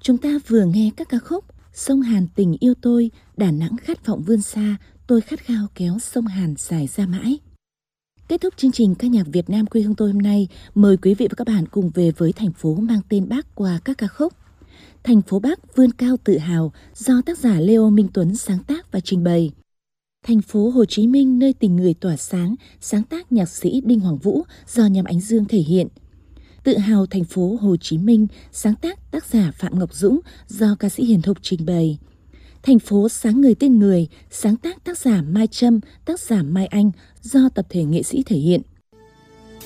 Chúng ta vừa nghe các ca khúc Sông Hàn tình yêu tôi, Đà Nẵng khát vọng vươn xa, Tôi khát khao kéo sông Hàn dài ra mãi. Kết thúc chương trình ca nhạc Việt Nam quê hương tôi hôm nay, mời quý vị và các bạn cùng về với thành phố mang tên Bác qua các ca khúc. Thành phố Bắc vươn cao tự hào do tác giả Lê Ô Minh Tuấn sáng tác và trình bày. Thành phố Hồ Chí Minh nơi tình người tỏa sáng tác nhạc sĩ Đinh Hoàng Vũ do Nhâm Ánh Dương thể hiện. Tự hào thành phố Hồ Chí Minh, sáng tác tác giả Phạm Ngọc Dũng do ca sĩ Hiền Thục trình bày. Thành phố sáng người tên người, sáng tác tác giả Mai Trâm, tác giả Mai Anh do tập thể nghệ sĩ thể hiện.